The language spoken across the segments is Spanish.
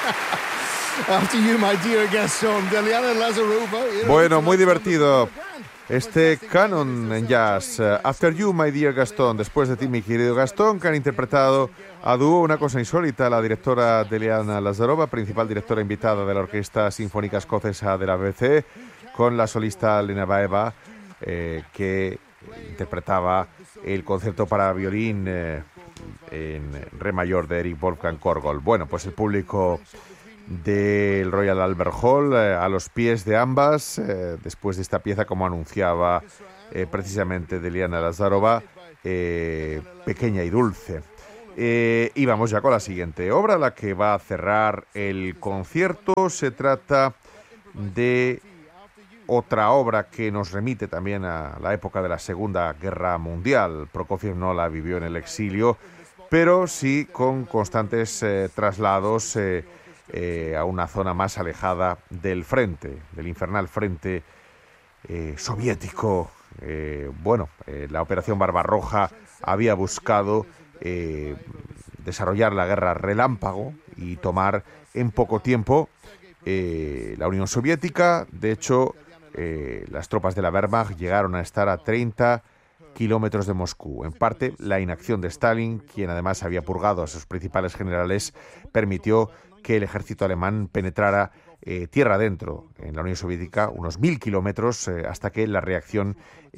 After you, my dear Gaston, Deliana Lazarova. Bueno, muy divertido este canon en jazz. After You, My Dear Gaston, después de ti, mi querido Gastón, que han interpretado a dúo una cosa insólita, la directora Deliana Lazarova, principal directora invitada de la Orquesta Sinfónica Escocesa de la BBC, con la solista Lena Baeva, que interpretaba el concierto para violín en re mayor de Eric Wolfgang Korgol. Bueno, pues el público del Royal Albert Hall a los pies de ambas, después de esta pieza, como anunciaba precisamente Deliana Lazarova, pequeña y dulce. Y vamos ya con la siguiente obra, la que va a cerrar el concierto. Se trata de otra obra que nos remite también a la época de la Segunda Guerra Mundial. Prokofiev no la vivió en el exilio, pero sí con constantes traslados a una zona más alejada del frente, del infernal frente soviético. La Operación Barbarroja había buscado desarrollar la guerra relámpago y tomar en poco tiempo la Unión Soviética. De hecho, las tropas de la Wehrmacht llegaron a estar a 30 kilómetros de Moscú. En parte, la inacción de Stalin, quien además había purgado a sus principales generales, permitió que el ejército alemán penetrara tierra adentro en la Unión Soviética, unos 1000 kilómetros, hasta que la reacción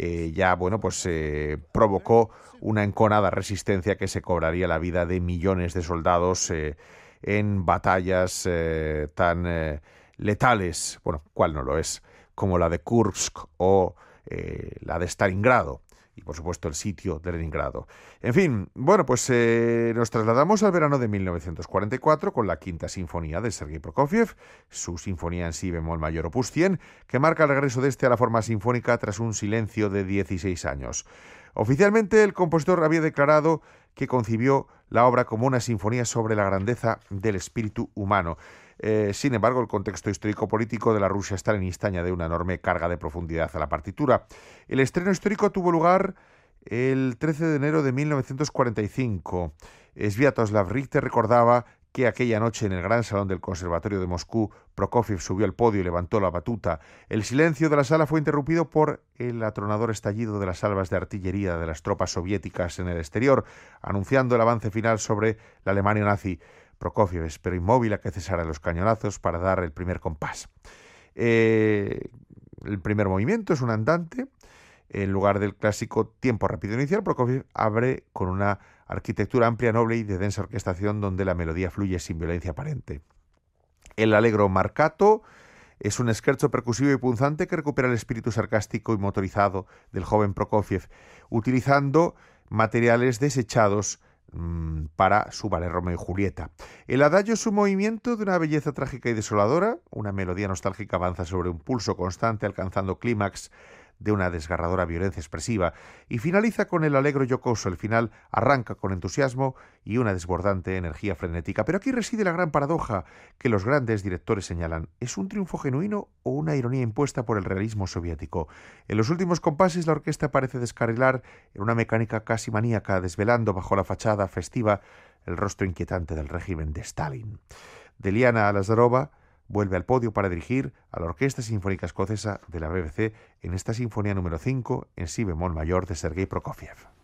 provocó una enconada resistencia que se cobraría la vida de millones de soldados en batallas tan letales, ¿cuál no lo es?, como la de Kursk o la de Stalingrado. Y, por supuesto, el sitio de Leningrado. En fin, nos trasladamos al verano de 1944 con la Quinta Sinfonía de Sergei Prokofiev, su sinfonía en si bemol mayor opus 100, que marca el regreso de este a la forma sinfónica tras un silencio de 16 años. Oficialmente, el compositor había declarado que concibió la obra como una sinfonía sobre la grandeza del espíritu humano. Sin embargo, el contexto histórico-político de la Rusia stalinista añade una enorme carga de profundidad a la partitura. El estreno histórico tuvo lugar el 13 de enero de 1945. Sviatoslav Richter recordaba que aquella noche en el gran salón del Conservatorio de Moscú, Prokofiev subió al podio y levantó la batuta. El silencio de la sala fue interrumpido por el atronador estallido de las salvas de artillería de las tropas soviéticas en el exterior, anunciando el avance final sobre la Alemania nazi. Prokofiev esperó inmóvil a que cesaran los cañonazos para dar el primer compás. El primer movimiento es un andante. En lugar del clásico tiempo rápido inicial, Prokofiev abre con una arquitectura amplia, noble y de densa orquestación donde la melodía fluye sin violencia aparente. El allegro marcato es un scherzo percusivo y punzante que recupera el espíritu sarcástico y motorizado del joven Prokofiev, utilizando materiales desechados para su ballet Romeo y Julieta. El adagio es un movimiento de una belleza trágica y desoladora. Una melodía nostálgica avanza sobre un pulso constante, alcanzando clímax de una desgarradora violencia expresiva, y finaliza con el allegro jocoso. El final arranca con entusiasmo y una desbordante energía frenética. Pero aquí reside la gran paradoja que los grandes directores señalan. ¿Es un triunfo genuino o una ironía impuesta por el realismo soviético? En los últimos compases la orquesta parece descarrilar en una mecánica casi maníaca, desvelando bajo la fachada festiva el rostro inquietante del régimen de Stalin. Deliana Lazarova vuelve al podio para dirigir a la Orquesta Sinfónica Escocesa de la BBC en esta Sinfonía número 5 en si bemol mayor de Sergei Prokofiev.